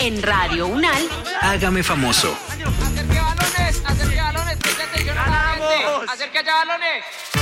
en Radio Unal. Hágame famoso. Acerque balones, preste atención a la gente. Acerque allá balones.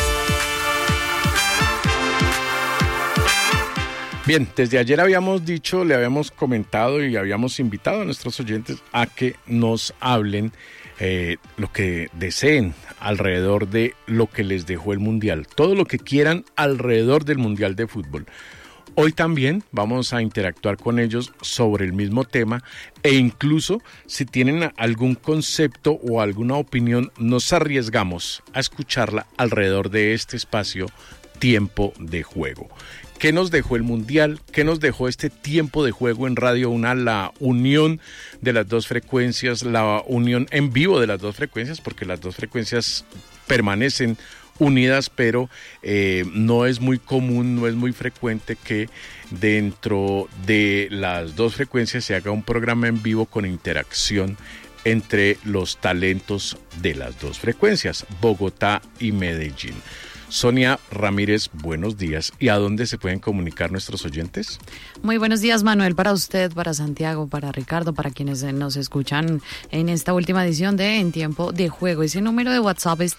Bien, desde ayer le habíamos comentado y habíamos invitado a nuestros oyentes a que nos hablen lo que deseen alrededor de lo que les dejó el Mundial, todo lo que quieran alrededor del Mundial de Fútbol. Hoy también vamos a interactuar con ellos sobre el mismo tema e incluso si tienen algún concepto o alguna opinión, nos arriesgamos a escucharla alrededor de este espacio Tiempo de Juego. ¿Qué nos dejó el Mundial? ¿Qué nos dejó este tiempo de juego en Radio Unal? La unión de las dos frecuencias, la unión en vivo de las dos frecuencias, porque las dos frecuencias permanecen unidas, pero no es muy común, no es muy frecuente que dentro de las dos frecuencias se haga un programa en vivo con interacción entre los talentos de las dos frecuencias, Bogotá y Medellín. Sonia Ramírez, buenos días. ¿Y a dónde se pueden comunicar nuestros oyentes? Muy buenos días, Manuel, para usted, para Santiago, para Ricardo, para quienes nos escuchan en esta última edición de En Tiempo de Juego. Ese número de WhatsApp es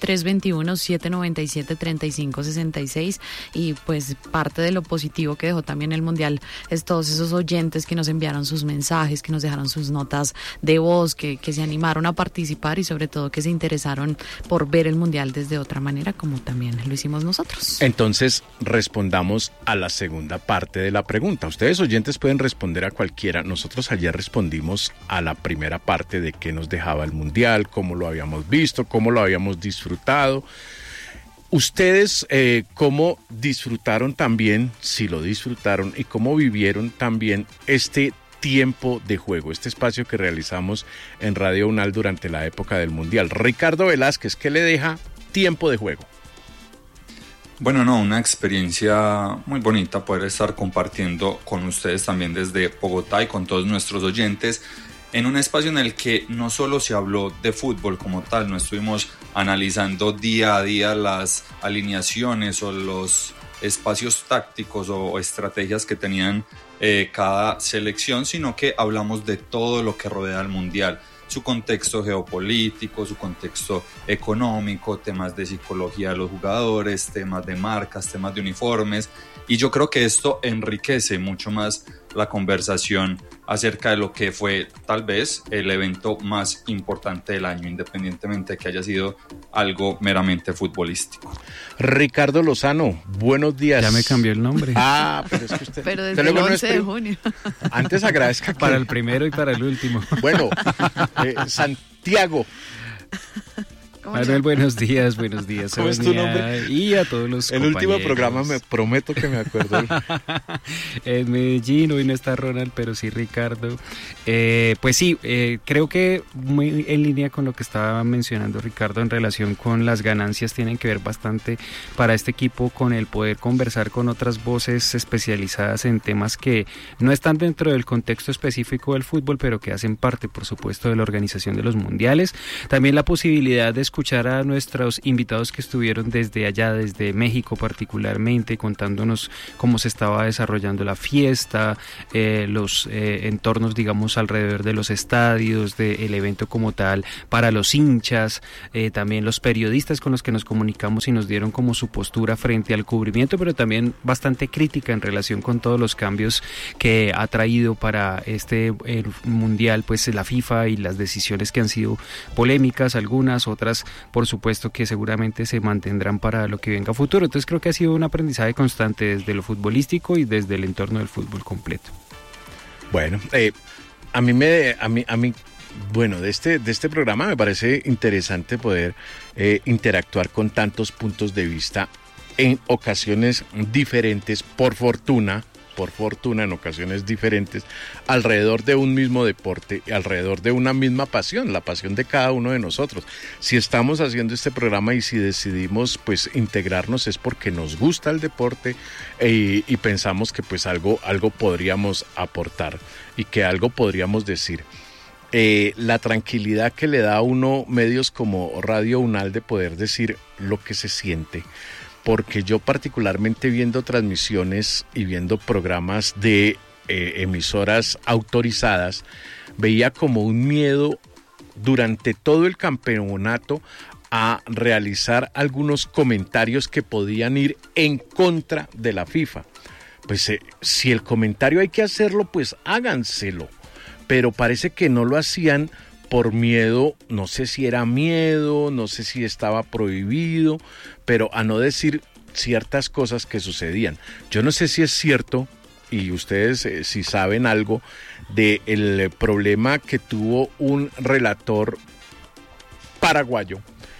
321-797-3566 y pues parte de lo positivo que dejó también el Mundial es todos esos oyentes que nos enviaron sus mensajes, que nos dejaron sus notas de voz, que se animaron a participar y sobre todo que se interesaron por ver el Mundial desde otra manera, como también lo hicimos nosotros. Entonces, respondamos a la segunda parte de la pregunta. Ustedes, oyentes, pueden responder a cualquiera. Nosotros ayer respondimos a la primera parte de qué nos dejaba el Mundial, cómo lo habíamos visto, cómo lo habíamos disfrutado. Ustedes, ¿cómo disfrutaron también, si lo disfrutaron, y cómo vivieron también este tiempo de juego, este espacio que realizamos en Radio Unal durante la época del Mundial? Ricardo Velázquez, ¿qué le deja tiempo de juego? Bueno, una experiencia muy bonita poder estar compartiendo con ustedes también desde Bogotá y con todos nuestros oyentes en un espacio en el que no solo se habló de fútbol como tal, no estuvimos analizando día a día las alineaciones o los espacios tácticos o estrategias que tenían cada selección, sino que hablamos de todo lo que rodea al Mundial. Su contexto geopolítico, su contexto económico, temas de psicología de los jugadores, temas de marcas, temas de uniformes, y yo creo que esto enriquece mucho más la conversación acerca de lo que fue tal vez el evento más importante del año, independientemente de que haya sido algo meramente futbolístico. Ricardo Lozano, buenos días. Ya me cambió el nombre. Pero es que usted... Pero desde el 11 de junio. Antes agradezca que... Para el primero y para el último. Bueno, Santiago. Manuel, buenos días. ¿Cómo es tu nombre? Y a todos los compañeros. El último programa me prometo que me acuerdo. En Medellín, hoy no está Ronald, pero sí Ricardo. Pues sí, creo que muy en línea con lo que estaba mencionando Ricardo en relación con las ganancias, tienen que ver bastante para este equipo con el poder conversar con otras voces especializadas en temas que no están dentro del contexto específico del fútbol, pero que hacen parte, por supuesto, de la organización de los mundiales. También la posibilidad de escuchar a nuestros invitados que estuvieron desde allá, desde México particularmente, contándonos cómo se estaba desarrollando la fiesta, los entornos, digamos, alrededor de los estadios, del evento como tal, para los hinchas, también los periodistas con los que nos comunicamos y nos dieron como su postura frente al cubrimiento, pero también bastante crítica en relación con todos los cambios que ha traído para este mundial, pues la FIFA y las decisiones que han sido polémicas, algunas, otras por supuesto que seguramente se mantendrán para lo que venga a futuro. Entonces creo que ha sido un aprendizaje constante desde lo futbolístico y desde el entorno del fútbol completo. Bueno, a mí bueno, de este programa me parece interesante poder interactuar con tantos puntos de vista en ocasiones diferentes, por fortuna en ocasiones diferentes, alrededor de un mismo deporte, alrededor de una misma pasión, la pasión de cada uno de nosotros. Si estamos haciendo este programa y si decidimos pues integrarnos es porque nos gusta el deporte y pensamos que pues algo podríamos aportar y que algo podríamos decir. La tranquilidad que le da a uno medios como Radio Unal de poder decir lo que se siente, porque yo particularmente viendo transmisiones y viendo programas de emisoras autorizadas, veía como un miedo durante todo el campeonato a realizar algunos comentarios que podían ir en contra de la FIFA. Pues si el comentario hay que hacerlo, pues háganselo. Pero parece que no lo hacían por miedo, no sé si era miedo, no sé si estaba prohibido, pero a no decir ciertas cosas que sucedían. Yo no sé si es cierto, y ustedes si saben algo, del problema que tuvo un relator paraguayo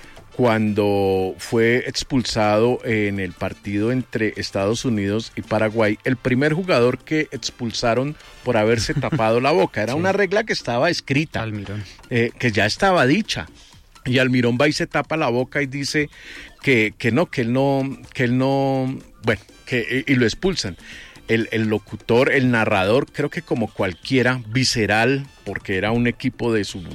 cuando fue expulsado en el partido entre Estados Unidos y Paraguay, el primer jugador que expulsaron por haberse tapado la boca. Era una regla que estaba escrita, Almirón. Que ya estaba dicha. Y Almirón va y se tapa la boca y dice que él no, bueno, y lo expulsan. El locutor, el narrador, creo que como cualquiera, visceral, porque era un equipo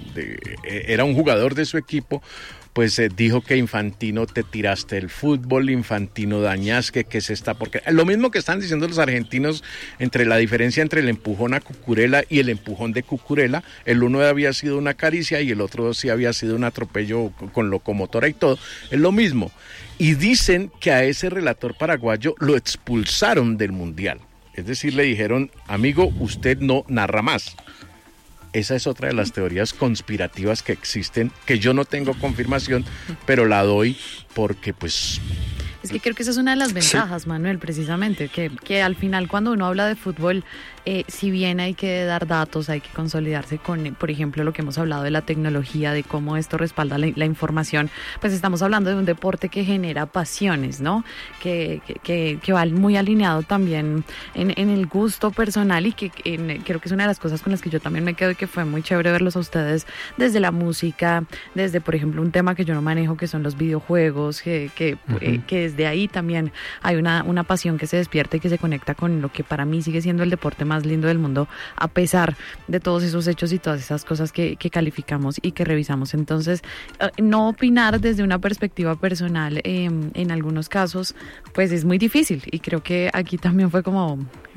era un jugador de su equipo, pues dijo que Infantino te tiraste el fútbol, Infantino dañas, que es esta, porque lo mismo que están diciendo los argentinos entre la diferencia entre el empujón a Cucurella y el empujón de Cucurella, el uno había sido una caricia y el otro sí había sido un atropello con locomotora y todo, es lo mismo. Y dicen que a ese relator paraguayo lo expulsaron del Mundial, es decir, le dijeron, amigo, usted no narra más. Esa es otra de las teorías conspirativas que existen, que yo no tengo confirmación, pero la doy porque pues... Es que creo que esa es una de las ventajas, sí, Manuel, precisamente, que al final cuando uno habla de fútbol, si bien hay que dar datos, hay que consolidarse con, por ejemplo, lo que hemos hablado de la tecnología, de cómo esto respalda la información, pues estamos hablando de un deporte que genera pasiones, ¿no? Que va muy alineado también en el gusto personal y creo que es una de las cosas con las que yo también me quedo y que fue muy chévere verlos a ustedes desde la música, desde, por ejemplo, un tema que yo no manejo, que son los videojuegos, que desde ahí también hay una pasión que se despierta y que se conecta con lo que para mí sigue siendo el deporte más lindo del mundo, a pesar de todos esos hechos y todas esas cosas que calificamos y que revisamos. Entonces, no opinar desde una perspectiva personal en algunos casos, pues es muy difícil, y creo que aquí también fue como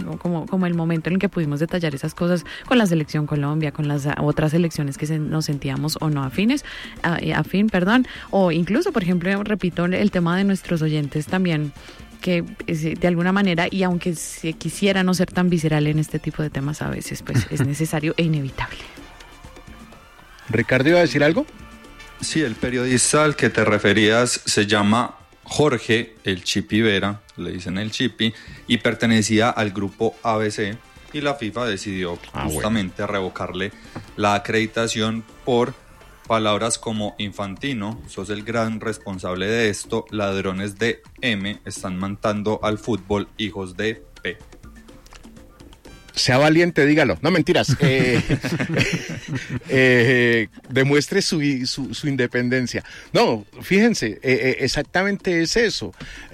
el momento en el que pudimos detallar esas cosas con la selección Colombia, con las otras selecciones que nos sentíamos o no afín, o incluso, por ejemplo, repito, el tema de nuestros oyentes también, que de alguna manera, y aunque se quisiera no ser tan visceral en este tipo de temas, a veces pues es necesario e inevitable. ¿Ricardo iba a decir algo? Sí, el periodista al que te referías se llama Jorge El Chipi Vera, le dicen El Chipi, y pertenecía al grupo ABC, y la FIFA decidió justamente revocarle la acreditación por palabras como Infantino, sos el gran responsable de esto, ladrones de M, están matando al fútbol, hijos de P. Sea valiente, dígalo. No, mentiras. Demuestre su independencia. No, fíjense, exactamente es eso.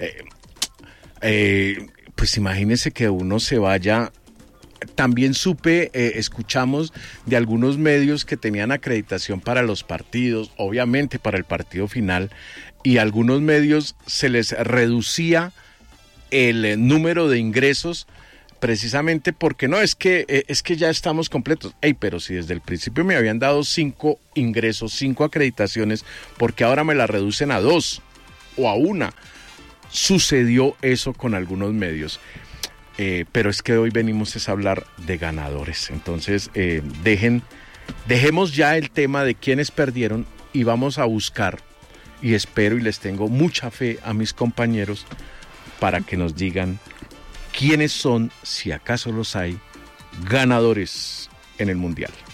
Pues imagínense que uno se vaya... También escuchamos de algunos medios que tenían acreditación para los partidos, obviamente para el partido final, y a algunos medios se les reducía el número de ingresos precisamente porque no, es que ya estamos completos. Pero si desde el principio me habían dado 5 ingresos, 5 acreditaciones, ¿por qué ahora me la reducen a 2 o a 1? Sucedió eso con algunos medios. Pero es que hoy venimos a hablar de ganadores. Entonces, dejemos ya el tema de quiénes perdieron y vamos a buscar, y espero y les tengo mucha fe a mis compañeros para que nos digan quiénes son, si acaso los hay, ganadores en el Mundial.